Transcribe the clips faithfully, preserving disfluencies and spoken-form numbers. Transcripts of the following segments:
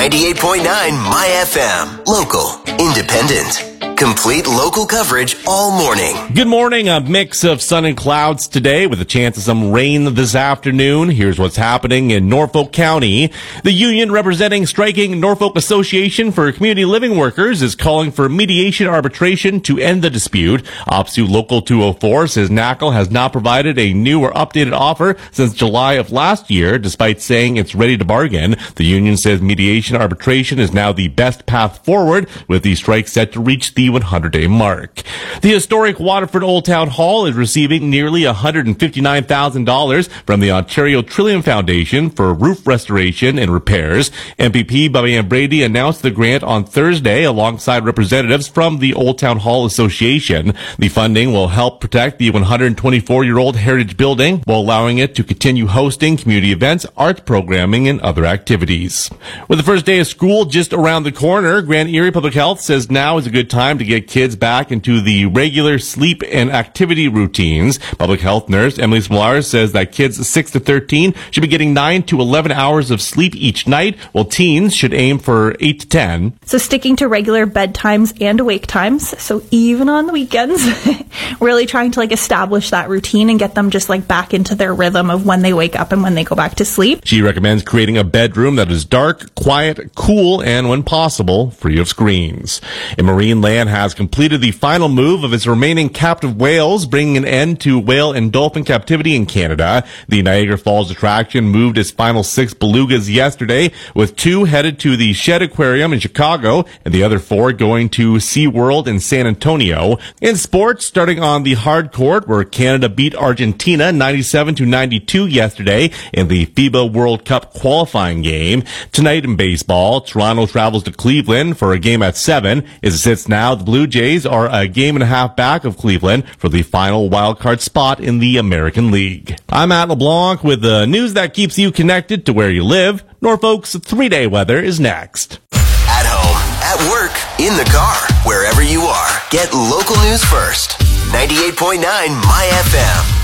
ninety-eight point nine My F M. Local, independent, complete local coverage all morning. Good morning. A mix of sun and clouds today with a chance of some rain this afternoon. Here's what's happening in Norfolk County. The union representing striking Norfolk Association for Community Living Workers is calling for mediation arbitration to end the dispute. OPSU Local two oh four says N A C L has not provided a new or updated offer since July of last year, despite saying it's ready to bargain. The union says mediation arbitration is now the best path forward, with the strike set to reach the one hundred day mark. The historic Waterford Old Town Hall is receiving nearly one hundred fifty-nine thousand dollars from the Ontario Trillium Foundation for roof restoration and repairs. M P P Bobby Ann Brady announced the grant on Thursday alongside representatives from the Old Town Hall Association. The funding will help protect the one hundred twenty-four year old heritage building while allowing it to continue hosting community events, arts programming, and other activities. With the first day of school just around the corner, Grand Erie Public Health says now is a good time to get kids back into the regular sleep and activity routines. Public health nurse Emily Smolar says that kids six to thirteen should be getting nine to eleven hours of sleep each night, while teens should aim for eight to ten. So sticking to regular bedtimes and awake times, so even on the weekends, really trying to like establish that routine and get them just like back into their rhythm of when they wake up and when they go back to sleep. She recommends creating a bedroom that is dark, quiet, cool, and when possible, free of screens. In Marine Land has completed the final move of its remaining captive whales, bringing an end to whale and dolphin captivity in Canada. The Niagara Falls attraction moved its final six belugas yesterday, with two headed to the Shed Aquarium in Chicago and the other four going to SeaWorld in San Antonio. In sports, starting on the hard court, where Canada beat Argentina ninety-seven to ninety-two yesterday in the FIBA World Cup qualifying game. Tonight in baseball, Toronto travels to Cleveland for a game at seven. As it sits now, the Blue Jays are a game and a half back of Cleveland for the final wildcard spot in the American League. I'm Matt LeBlanc with the news that keeps you connected to where you live. Norfolk's three-day weather is next. At home, at work, in the car, wherever you are, get local news first. ninety-eight point nine My F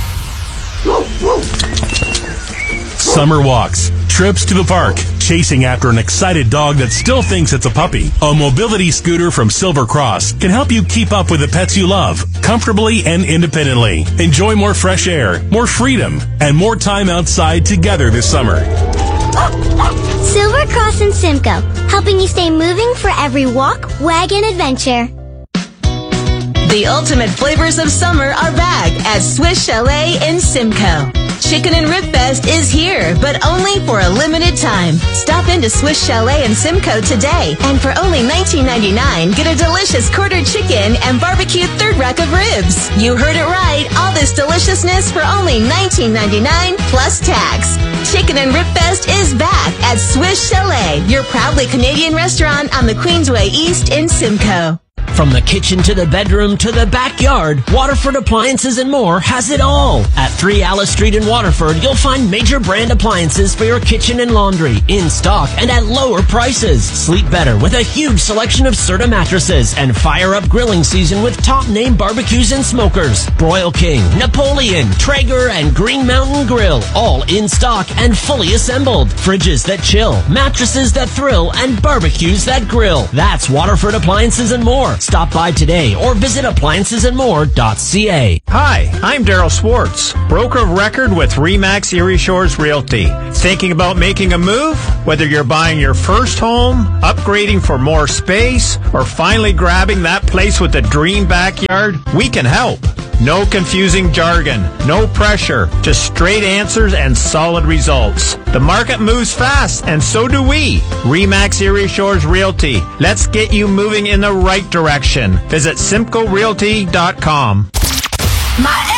M. Summer walks, trips to the park, chasing after an excited dog that still thinks it's a puppy. A mobility scooter from Silver Cross can help you keep up with the pets you love, comfortably and independently. Enjoy more fresh air, more freedom, and more time outside together this summer. Silver Cross and Simcoe, helping you stay moving for every walk, wag, and adventure. The ultimate flavors of summer are back at Swiss Chalet in Simcoe. Chicken and Rib Fest is here, but only for a limited time. Stop into Swiss Chalet in Simcoe today, and for only nineteen ninety-nine, get a delicious quarter chicken and barbecue third rack of ribs. You heard it right. All this deliciousness for only nineteen ninety-nine plus tax. Chicken and Rib Fest is back at Swiss Chalet, your proudly Canadian restaurant on the Queensway East in Simcoe. From the kitchen to the bedroom to the backyard, Waterford Appliances and More has it all. At three Alice Street in Waterford, you'll find major brand appliances for your kitchen and laundry in stock and at lower prices. Sleep better with a huge selection of Serta mattresses and fire up grilling season with top name barbecues and smokers. Broil King, Napoleon, Traeger, and Green Mountain Grill, all in stock and fully assembled. Fridges that chill, mattresses that thrill, and barbecues that grill. That's Waterford Appliances and More. Stop by today or visit appliances and more dot c a. Hi, I'm Daryl Swartz, broker of record with Remax Erie Shores Realty. Thinking about making a move? Whether you're buying your first home, upgrading for more space, or finally grabbing that place with the dream backyard, we can help. No confusing jargon, no pressure, just straight answers and solid results. The market moves fast, and so do we. Remax Erie Shores Realty. Let's get you moving in the right direction. Visit simcoe realty dot com. My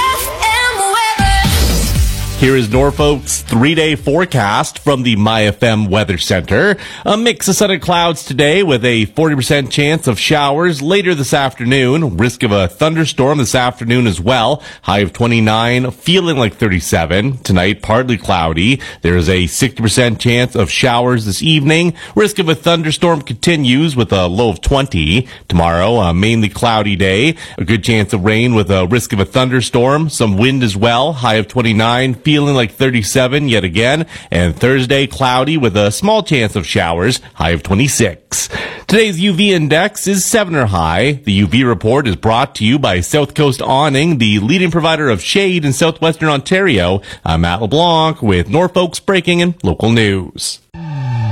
Here is Norfolk's three-day forecast from the My F M Weather Center. A mix of sun and clouds today with a forty percent chance of showers later this afternoon. Risk of a thunderstorm this afternoon as well. High of twenty-nine, feeling like thirty-seven. Tonight, partly cloudy. There is a sixty percent chance of showers this evening. Risk of a thunderstorm continues with a low of twenty. Tomorrow, a mainly cloudy day. A good chance of rain with a risk of a thunderstorm. Some wind as well. High of twenty-nine, feeling like thirty-seven yet again. And Thursday, cloudy with a small chance of showers, high of twenty-six. Today's U V index is seven or high. The U V report is brought to you by South Coast Awning, the leading provider of shade in southwestern Ontario. I'm Matt LeBlanc with Norfolk's breaking and local news.